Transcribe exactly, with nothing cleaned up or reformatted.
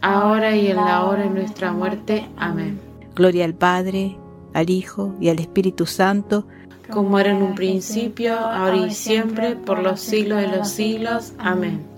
ahora y en la hora de nuestra muerte. Amén. Gloria al Padre, al Hijo y al Espíritu Santo, como era en un principio, ahora y siempre, por los siglos de los siglos. Amén.